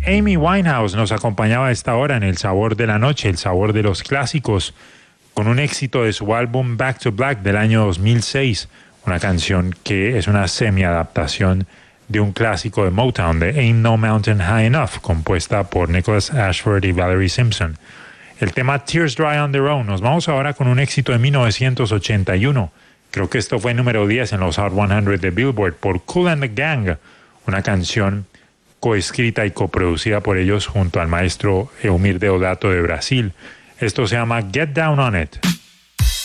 Amy Winehouse nos acompañaba a esta hora en El Sabor de la Noche, el sabor de los clásicos, con un éxito de su álbum Back to Black del año 2006, una canción que es una semi-adaptación de un clásico de Motown, de Ain't No Mountain High Enough, compuesta por Nicholas Ashford y Valerie Simpson. El tema Tears Dry on Their Own. Nos vamos ahora con un éxito de 1981. Creo que esto fue número 10 en los Hot 100 de Billboard por Kool and the Gang, una canción coescrita y coproducida por ellos junto al maestro Eumir Deodato de Brasil. Esto se llama Get Down on It.